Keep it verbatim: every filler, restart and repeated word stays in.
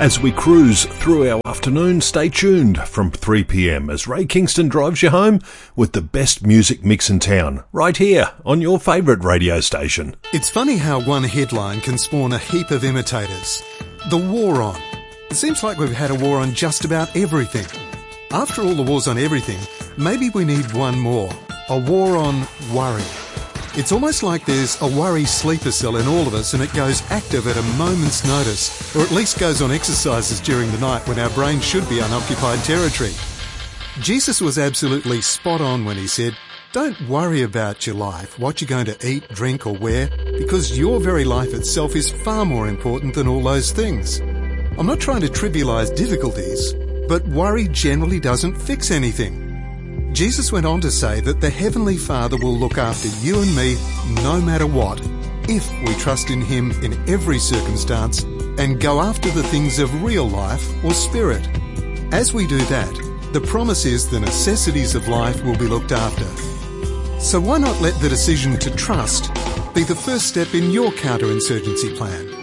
As we cruise through our afternoon, stay tuned from three p.m. as Ray Kingston drives you home with the best music mix in town, right here on your favourite radio station. It's funny how one headline can spawn a heap of imitators. The war on. It seems like we've had a war on just about everything. After all the wars on everything, maybe we need one more. A war on worry. It's almost like there's a worry sleeper cell in all of us and it goes active at a moment's notice, or at least goes on exercises during the night when our brain should be unoccupied territory. Jesus was absolutely spot on when he said, don't worry about your life, what you're going to eat, drink or wear, because your very life itself is far more important than all those things. I'm not trying to trivialise difficulties, but worry generally doesn't fix anything. Jesus went on to say that the Heavenly Father will look after you and me no matter what, if we trust in Him in every circumstance and go after the things of real life or spirit. As we do that, the promise is the necessities of life will be looked after. So why not let the decision to trust be the first step in your counterinsurgency plan?